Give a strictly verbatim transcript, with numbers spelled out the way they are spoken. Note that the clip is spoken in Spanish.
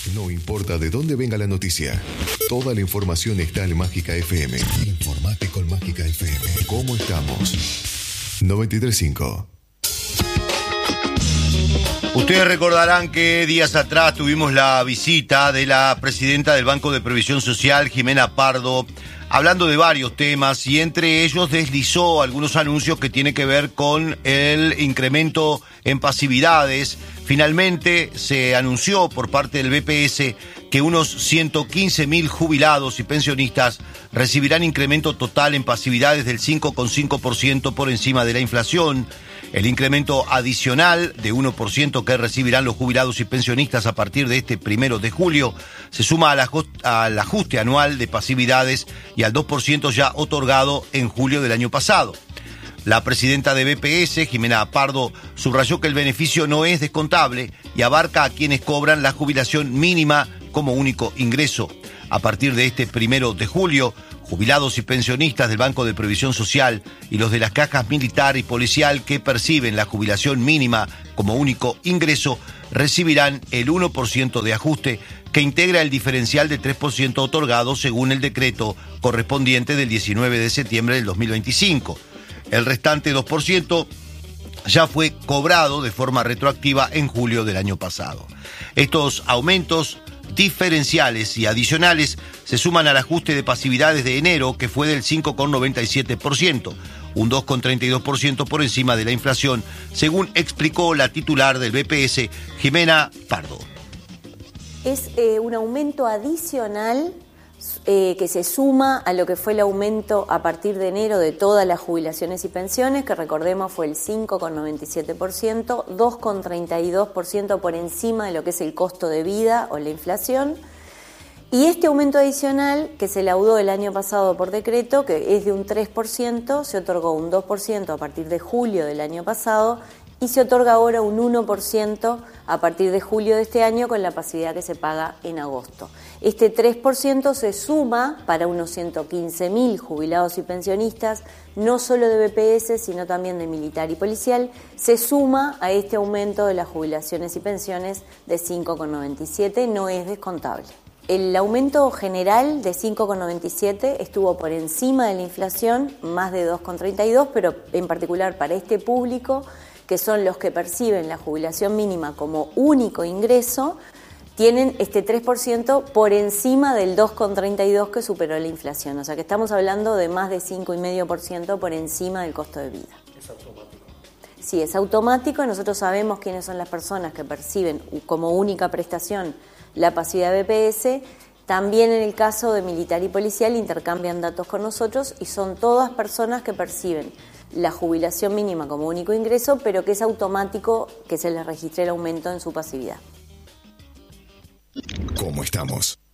No importa de dónde venga la noticia, toda la información está en Mágica F M. Informate con Mágica F M. ¿Cómo estamos? noventa y tres punto cinco. Ustedes recordarán que días atrás tuvimos la visita de la presidenta del Banco de Previsión Social, Jimena Pardo, hablando de varios temas, y entre ellos deslizó algunos anuncios que tienen que ver con el incremento en pasividades. Finalmente se anunció por parte del B P S que unos ciento quince mil jubilados y pensionistas recibirán incremento total en pasividades del cinco coma cinco por ciento por encima de la inflación. El incremento adicional de uno por ciento que recibirán los jubilados y pensionistas a partir de este primero de julio se suma al ajuste, al ajuste anual de pasividades y al dos por ciento ya otorgado en julio del año pasado. La presidenta de B P S, Jimena Pardo, subrayó que el beneficio no es descontable y abarca a quienes cobran la jubilación mínima como único ingreso. A partir de este primero de julio, jubilados y pensionistas del Banco de Previsión Social y los de las cajas militar y policial que perciben la jubilación mínima como único ingreso recibirán el uno por ciento de ajuste que integra el diferencial de tres por ciento otorgado según el decreto correspondiente del diecinueve de septiembre del dos mil veinticinco. El restante dos por ciento ya fue cobrado de forma retroactiva en julio del año pasado. Estos aumentos diferenciales y adicionales se suman al ajuste de pasividades de enero, que fue del cinco coma noventa y siete por ciento, un dos coma treinta y dos por ciento por encima de la inflación, según explicó la titular del B P S, Jimena Pardo. Es eh, un aumento adicional eh, que se suma a lo que fue el aumento a partir de enero de todas las jubilaciones y pensiones, que recordemos fue el cinco coma noventa y siete por ciento, dos coma treinta y dos por ciento por encima de lo que es el costo de vida o la inflación. Y este aumento adicional, que se laudó el año pasado por decreto, que es de un tres por ciento, se otorgó un dos por ciento a partir de julio del año pasado y se otorga ahora un uno por ciento a partir de julio de este año con la pasividad que se paga en agosto. Este tres por ciento se suma para unos ciento quince mil jubilados y pensionistas, no solo de B P S, sino también de militar y policial, se suma a este aumento de las jubilaciones y pensiones de cinco coma noventa y siete, no es descontable. El aumento general de cinco coma noventa y siete estuvo por encima de la inflación, más de dos coma treinta y dos, pero en particular para este público, que son los que perciben la jubilación mínima como único ingreso, tienen este tres por ciento por encima del dos coma treinta y dos que superó la inflación. O sea que estamos hablando de más de cinco coma cinco por ciento por encima del costo de vida. ¿Es automático? Sí, es automático. Nosotros sabemos quiénes son las personas que perciben como única prestación la pasividad B P S. También en el caso de militar y policial intercambian datos con nosotros y son todas personas que perciben la jubilación mínima como único ingreso, pero que es automático que se les registre el aumento en su pasividad. ¿Cómo estamos?